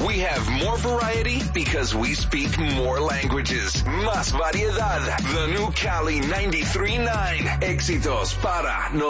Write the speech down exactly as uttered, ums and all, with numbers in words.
We have more variety because we speak more languages. Más variedad. The new Cali ninety-three point nine. Éxitos para